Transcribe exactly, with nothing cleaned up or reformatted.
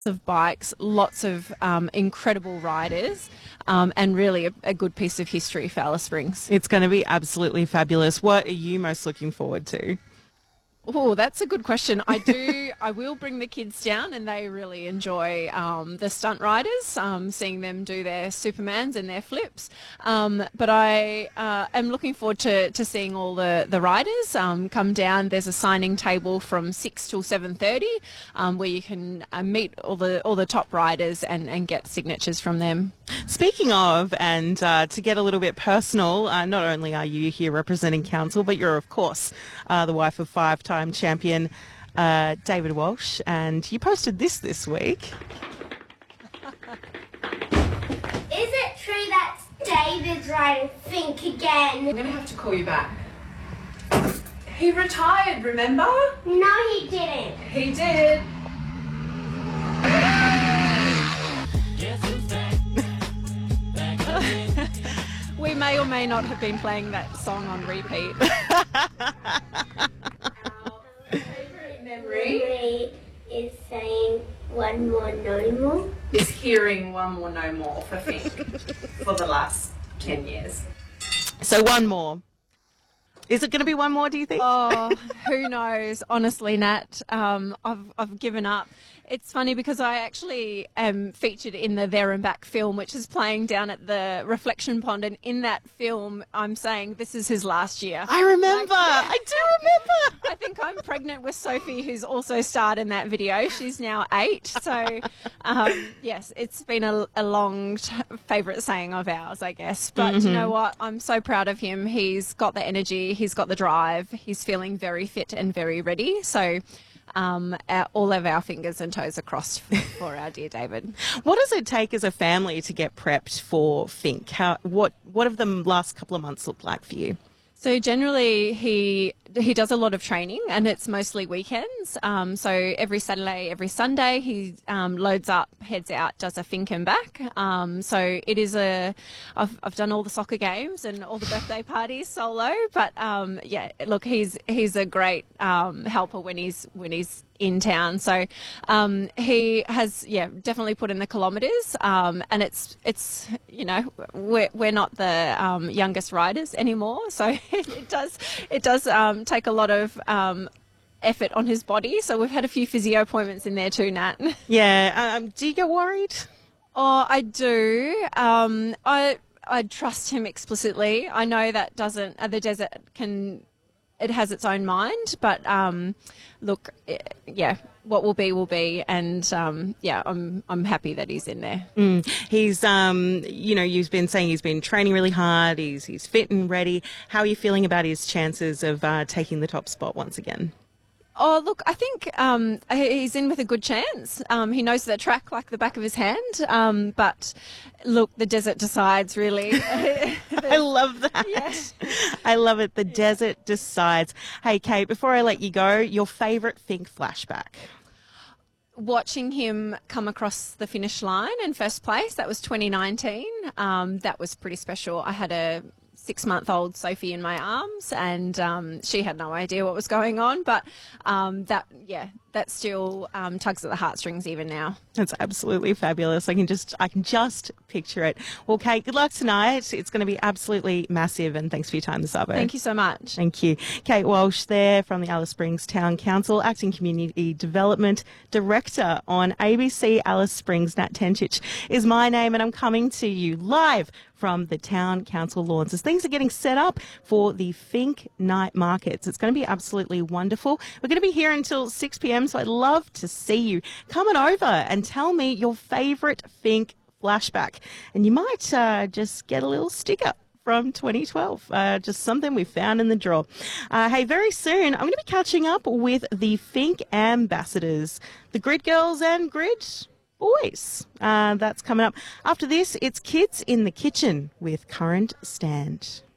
of bikes, lots of um, incredible riders, um, and really a, a good piece of history for Alice Springs. It's going to be absolutely fabulous. What are you most looking forward to? Oh, that's a good question. I do. I will bring the kids down, and they really enjoy um, the stunt riders, um, seeing them do their Supermans and their flips. Um, but I uh, am looking forward to, to seeing all the the riders um, come down. There's a signing table from six till seven thirty, um, where you can uh, meet all the all the top riders and, and get signatures from them. Speaking of, and uh, to get a little bit personal, uh, not only are you here representing council, but you're, of course, uh, the wife of five-time champion uh, David Walsh, and you posted this this week. Is it true that David's riding Fink again? I'm going to have to call you back. He retired, remember? No, he didn't. He did. We may or may not have been playing that song on repeat. Favourite memory Memory is saying one more, no more. is hearing One More No More for Fink for the last ten years. So one more. Is it going to be one more, do you think? Oh, who knows? Honestly, Nat, um, I've I've given up. It's funny because I actually am featured in the There and Back film, which is playing down at the Reflection Pond, and in that film, I'm saying this is his last year. I remember. Like, I do remember. I think I'm pregnant with Sophie, who's also starred in that video. She's now eight. So, um, yes, it's been a, a long t- favourite saying of ours, I guess. But Mm-hmm. you know what? I'm so proud of him. He's got the energy. He's got the drive. He's feeling very fit and very ready. So um, our, all of our fingers and toes are crossed for, for our dear David. What does it take as a family to get prepped for Fink? How, what, what have the last couple of months looked like for you? So generally he he does a lot of training, and it's mostly weekends. Um, so every Saturday, every Sunday, he um, loads up, heads out, does a Fink and back. Um, so it is a, I've, I've done all the soccer games and all the birthday parties solo, but um, yeah, look, he's he's a great um, helper when he's when he's in town. So um, he has, yeah, definitely put in the kilometres, um, and it's it's you know we're we're not the um, youngest riders anymore, so it, it does it does um, take a lot of um, effort on his body. So we've had a few physio appointments in there too, Nat. Yeah. Um, do you get worried? Oh, I do. Um, I I trust him explicitly. I know that doesn't uh, the desert can. It has its own mind, but um, look, yeah, what will be will be, and um, yeah, I'm I'm happy that he's in there. Mm. He's, um, you know, you've been saying he's been training really hard. He's he's fit and ready. How are you feeling about his chances of uh, taking the top spot once again? Oh, look, I think um, he's in with a good chance. Um, he knows the track like the back of his hand. Um, but look, the desert decides, really. I love that. Yes. I love it. The desert decides. Hey, Kate, before I let you go, your favourite Fink flashback? Watching him come across the finish line in first place, that was twenty nineteen. Um, that was pretty special. I had a six-month-old Sophie in my arms, and um, she had no idea what was going on. But um, that, yeah, that still um, tugs at the heartstrings even now. That's absolutely fabulous. I can just, I can just picture it. Well, Kate, good luck tonight. It's going to be absolutely massive, and thanks for your time this Arvo. Thank you so much. Thank you. Kate Walsh there from the Alice Springs Town Council, Acting Community Development Director on A B C Alice Springs. Nat Tencic is my name, and I'm coming to you live from the Town Council lawns as things are getting set up for the Fink Night Markets. It's going to be absolutely wonderful. We're going to be here until six p.m, so I'd love to see you. Come on over and tell me your favourite Fink flashback, and you might uh, just get a little sticker from twenty twelve. Uh, just something we found in the drawer. Uh, hey, very soon I'm going to be catching up with the Fink ambassadors, the Grid Girls and Grid Boys. Uh, that's coming up. After this, it's Kids in the Kitchen with Current Stand.